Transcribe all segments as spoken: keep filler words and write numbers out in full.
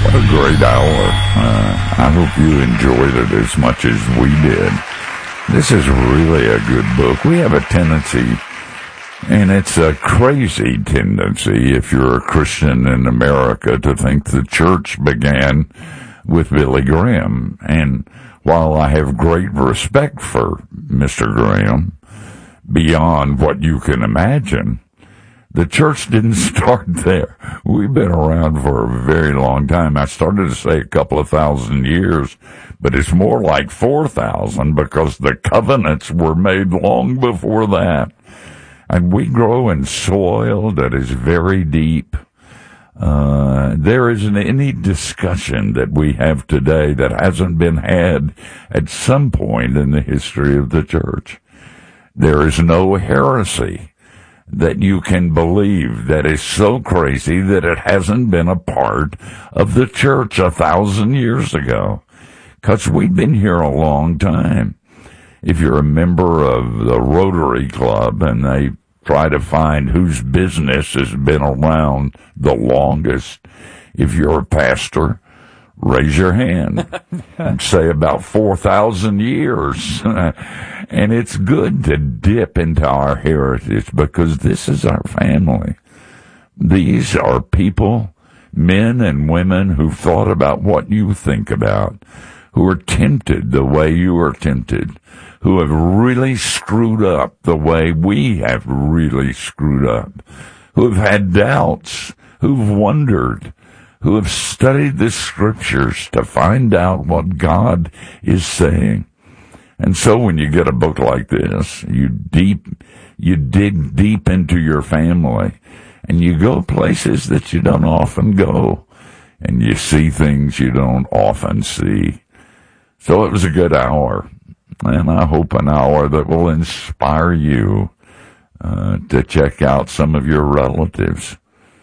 What a great hour. Uh, I hope you enjoyed it as much as we did. This is really a good book. We have a tendency, and it's a crazy tendency if you're a Christian in America, to think the church began with Billy Graham. And while I have great respect for Mister Graham, beyond what you can imagine, the church didn't start there. We've been around for a very long time. I started to say a couple of thousand years, but it's more like four thousand because the covenants were made long before that. And we grow in soil that is very deep. Uh, there isn't any discussion that we have today that hasn't been had at some point in the history of the church. There is no heresy that you can believe that is so crazy that it hasn't been a part of the church a thousand years ago. Because we've been here a long time. If you're a member of the Rotary Club and they try to find whose business has been around the longest, if you're a pastor, raise your hand and say about four thousand years. And it's good to dip into our heritage because this is our family. These are people, men and women, who've thought about what you think about, who are tempted the way you are tempted, who have really screwed up the way we have really screwed up, who have had doubts, who've wondered, who have studied the scriptures to find out what God is saying. And so when you get a book like this, you deep, you dig deep into your family, and you go places that you don't often go, and you see things you don't often see. So it was a good hour, and I hope an hour that will inspire you uh, to check out some of your relatives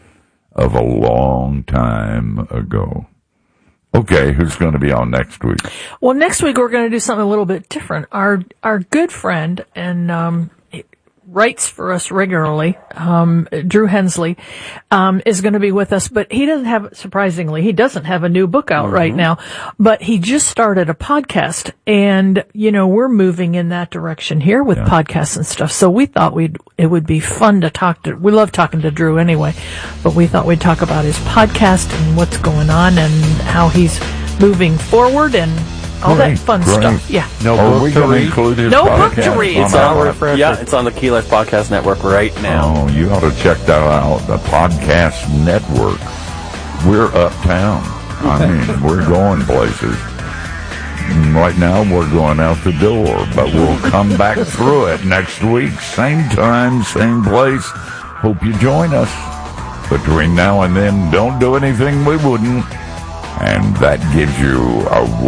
of a long time ago. Okay, who's going to be on next week? Well, next week we're going to do something a little bit different. Our our good friend and um, writes for us regularly, um, Drew Hensley, um, is going to be with us. But he doesn't have, surprisingly, he doesn't have a new book out mm-hmm. right now. But he just started a podcast, and you know we're moving in that direction here with yeah. podcasts and stuff. So we thought we'd it would be fun to talk to. We love talking to Drew anyway, but we thought we'd talk about his podcast and what's going on and how he's moving forward and all great, that fun great. stuff. Yeah. No Are book we to going to read? include his No podcast? book to read. It's on, on, yeah, it's on the Key Life Podcast Network right now. Oh, you ought to check that out, the Podcast Network. We're uptown. I mean, we're going places. Right now, we're going out the door, but we'll come back through it next week. Same time, same place. Hope you join us. Between now and then, don't do anything we wouldn't. And that gives you a